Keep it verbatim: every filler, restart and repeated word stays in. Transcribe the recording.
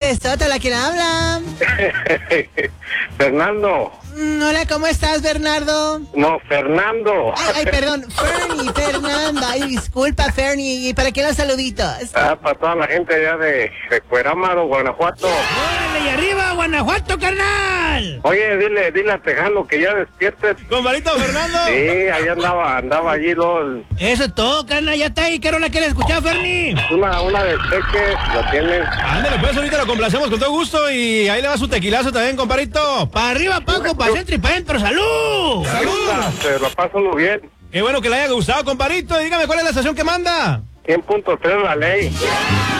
es Toto la quien habla. Fernando. Mm, hola, ¿cómo estás, Bernardo? No, Fernando. Ay, ay, perdón, Fernie, Fernanda. Ay, disculpa, Fernie. ¿Y para qué los saluditos? Ah, para toda la gente allá de, de Cuerámaro, Guanajuato. ¡Órale, y arriba, Guanajuato, carnal! Oye, dile, dile a Tejano que ya despiertes. ¿Comparito, Fernando? Sí, ahí andaba, andaba allí, ¿no? Eso es todo, carnal, ya está ahí. ¿Qué rola quieres escuchar, Fernie? Una, una de Teque, lo tienes. Ándale, pues ahorita lo complacemos con todo gusto y ahí le va su tequilazo también, comparito. Para arriba, Paco, para centro y para adentro. ¡Salud! ¡Salud! Se lo paso muy bien. Qué bueno que le haya gustado, comparito. Y dígame, ¿cuál es la estación que manda? cien punto tres la ley.